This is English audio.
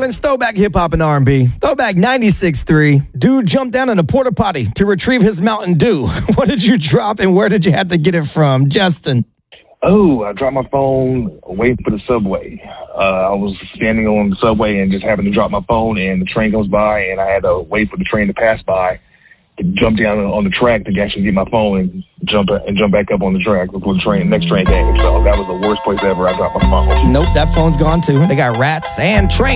It's Throwback Hip Hop and R&B. Throwback 96.3. Dude jumped down in a porta potty to retrieve his Mountain Dew. What did you drop and where did you have to get it from? Justin. Oh, I dropped my phone waiting for the subway. I was standing on the subway and just happened to drop my phone, and the train goes by, and I had to wait for the train to pass by to jump down on the track to actually get my phone and jump back up on the track before the next train came. So that was the worst place ever I dropped my phone. Nope, that phone's gone too. They got rats and trains.